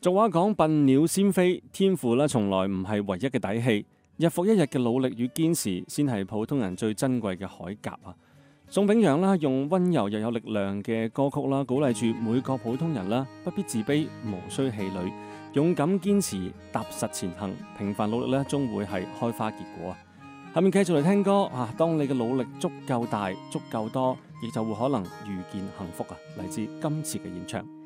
俗話講笨鳥先飛，天賦咧從來唔係唯一嘅底氣，日復一日嘅努力與堅持，先係普通人最珍貴嘅鎧甲啊！宋秉洋啦，用溫柔又有力量嘅歌曲啦，鼓勵住每個普通人啦，不必自卑，無需氣餒，勇敢堅持，踏實前行，平凡努力咧，終會係開花結果啊！下面繼續嚟聽歌啊！當你嘅努力足夠大、足夠多，亦就會可能遇見幸福啊！嚟自今次嘅演唱。